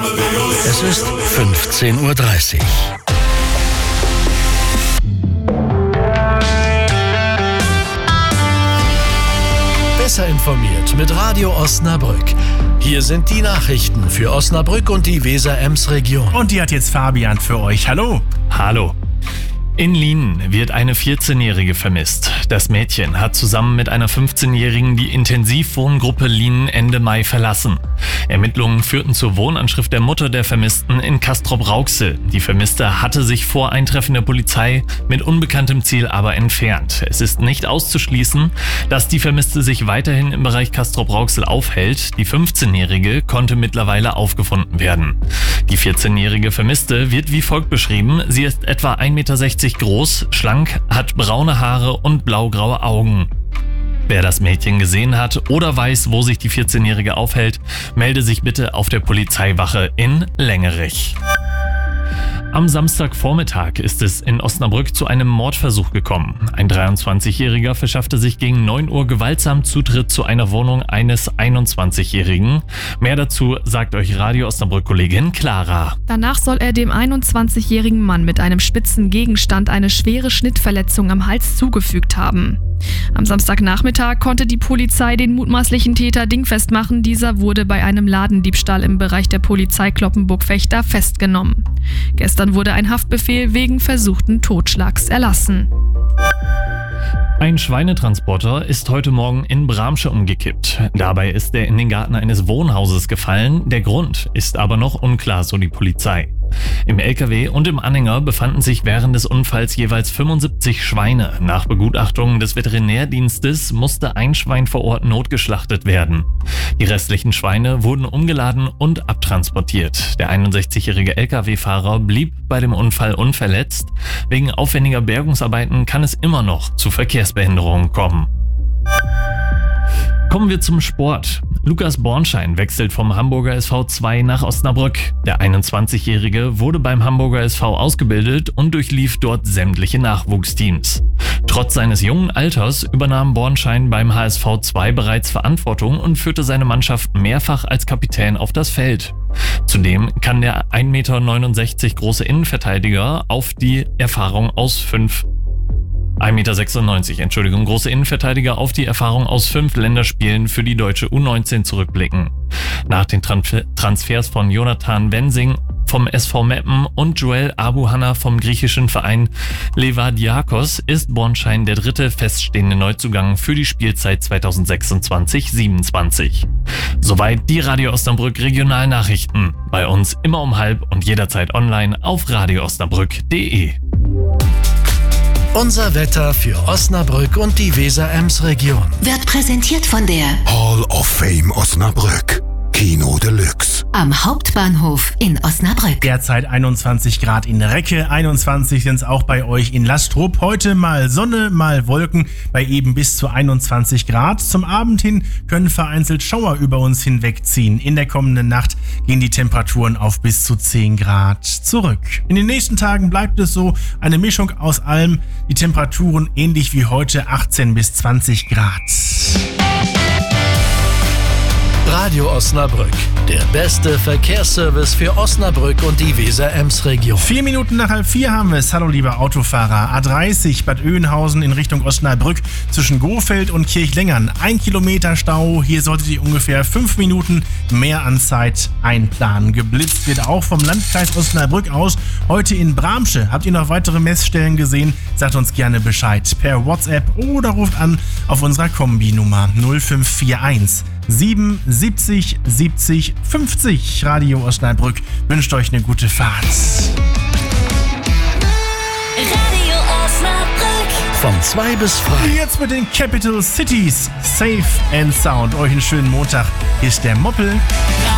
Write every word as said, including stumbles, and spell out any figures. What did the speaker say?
Es ist fünfzehn Uhr dreißig. Besser informiert mit Radio Osnabrück. Hier sind die Nachrichten für Osnabrück und die Weser-Ems-Region. Und die hat jetzt Fabian für euch. Hallo. Hallo. In Lienen wird eine vierzehnjährige vermisst. Das Mädchen hat zusammen mit einer fünfzehnjährigen die Intensivwohngruppe Lienen Ende Mai verlassen. Ermittlungen führten zur Wohnanschrift der Mutter der Vermissten in Castrop-Rauxel. Die Vermisste hatte sich vor Eintreffen der Polizei mit unbekanntem Ziel aber entfernt. Es ist nicht auszuschließen, dass die Vermisste sich weiterhin im Bereich Castrop-Rauxel aufhält. Die fünfzehnjährige konnte mittlerweile aufgefunden werden. Die vierzehnjährige Vermisste wird wie folgt beschrieben. Sie ist etwa ein Meter sechzig groß, schlank, hat braune Haare und blaugraue Augen. Wer das Mädchen gesehen hat oder weiß, wo sich die vierzehnjährige aufhält, melde sich bitte auf der Polizeiwache in Längerich. Am Samstagvormittag ist es in Osnabrück zu einem Mordversuch gekommen. Ein dreiundzwanzigjähriger verschaffte sich gegen neun Uhr gewaltsam Zutritt zu einer Wohnung eines einundzwanzigjährigen. Mehr dazu sagt euch Radio Osnabrück-Kollegin Clara. Danach soll er dem einundzwanzigjährigen Mann mit einem spitzen Gegenstand eine schwere Schnittverletzung am Hals zugefügt haben. Am Samstagnachmittag konnte die Polizei den mutmaßlichen Täter dingfest machen. Dieser wurde bei einem Ladendiebstahl im Bereich der Polizei Cloppenburg-Vechta festgenommen. Gestern wurde ein Haftbefehl wegen versuchten Totschlags erlassen. Ein Schweinetransporter ist heute Morgen in Bramsche umgekippt. Dabei ist er in den Garten eines Wohnhauses gefallen. Der Grund ist aber noch unklar, so die Polizei. Im L K W und im Anhänger befanden sich während des Unfalls jeweils fünfundsiebzig Schweine. Nach Begutachtung des Veterinärdienstes musste ein Schwein vor Ort notgeschlachtet werden. Die restlichen Schweine wurden umgeladen und abtransportiert. Der einundsechzigjährige L K W-Fahrer blieb bei dem Unfall unverletzt. Wegen aufwendiger Bergungsarbeiten kann es immer noch zu Verkehrsbehinderungen kommen. Kommen wir zum Sport. Lukas Bornschein wechselt vom Hamburger S V zwei nach Osnabrück. Der einundzwanzigjährige wurde beim Hamburger S V ausgebildet und durchlief dort sämtliche Nachwuchsteams. Trotz seines jungen Alters übernahm Bornschein beim H S V zwei bereits Verantwortung und führte seine Mannschaft mehrfach als Kapitän auf das Feld. Zudem kann der ein Meter neunundsechzig große Innenverteidiger auf die Erfahrung aus fünf ein Meter sechsundneunzig, Entschuldigung, große Innenverteidiger auf die Erfahrung aus fünf Länderspielen für die deutsche U neunzehn zurückblicken. Nach den Transfers von Jonathan Wensing vom S V Meppen und Joel Abuhanna vom griechischen Verein Levadiakos ist Bornschein der dritte feststehende Neuzugang für die Spielzeit zweitausendsechsundzwanzig siebenundzwanzig. Soweit die Radio Osnabrück Regionalnachrichten. Bei uns immer um halb und jederzeit online auf radio osnabrück punkt de. Unser Wetter für Osnabrück und die Weser-Ems-Region wird präsentiert von der Hall of Fame Osnabrück. Kino Deluxe. Am Hauptbahnhof in Osnabrück. Derzeit einundzwanzig Grad in Recke, einundzwanzig sind es auch bei euch in Lastrup. Heute mal Sonne, mal Wolken bei eben bis zu einundzwanzig Grad. Zum Abend hin können vereinzelt Schauer über uns hinwegziehen. In der kommenden Nacht gehen die Temperaturen auf bis zu zehn Grad zurück. In den nächsten Tagen bleibt es so eine Mischung aus allem. Die Temperaturen ähnlich wie heute achtzehn bis zwanzig Grad. Radio Osnabrück, der beste Verkehrsservice für Osnabrück und die Weser-Ems-Region. Vier Minuten nach halb vier haben wir es. Hallo lieber Autofahrer. A dreißig Bad Oeynhausen in Richtung Osnabrück zwischen Gohfeld und Kirchlengern. Ein Kilometer Stau. Hier solltet ihr ungefähr fünf Minuten mehr an Zeit einplanen. Geblitzt wird auch vom Landkreis Osnabrück aus. Heute in Bramsche. Habt ihr noch weitere Messstellen gesehen? Sagt uns gerne Bescheid per WhatsApp oder ruft an auf unserer Kombi-Nummer null fünf vier eins sieben siebzig siebzig fünfzig. Radio Osnabrück wünscht euch eine gute Fahrt. Radio Osnabrück. Von zwei bis frei. Jetzt mit den Capital Cities. Safe and Sound. Euch einen schönen Montag. Hier ist der Moppel.